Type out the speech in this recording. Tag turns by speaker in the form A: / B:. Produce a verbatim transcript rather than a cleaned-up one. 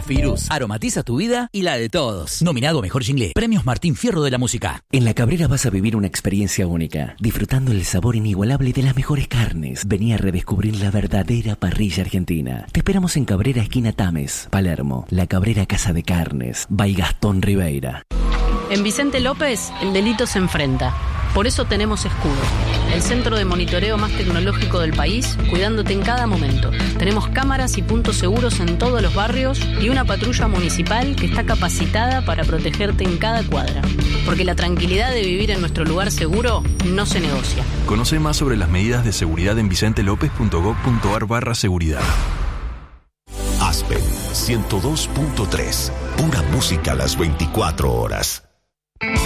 A: Zafirus. Aromatiza tu vida y la de todos. Nominado Mejor Jingle. Premios Martín Fierro de la Música.
B: En La Cabrera vas a vivir una experiencia única, disfrutando el sabor inigualable de las mejores carnes. Vení a redescubrir la verdadera parrilla argentina. Te esperamos en Cabrera, esquina Tames, Palermo. La Cabrera Casa de Carnes, by Gastón Ribeira.
C: En Vicente López, el delito se enfrenta. Por eso tenemos Escudo, el centro de monitoreo más tecnológico del país, cuidándote en cada momento. Tenemos cámaras y puntos seguros en todos los barrios y una patrulla municipal que está capacitada para protegerte en cada cuadra. Porque la tranquilidad de vivir en nuestro lugar seguro no se negocia.
D: Conoce más sobre las medidas de seguridad en vicentelopez.gov.ar barra seguridad.
E: Aspen ciento dos punto tres. Pura música a las veinticuatro horas.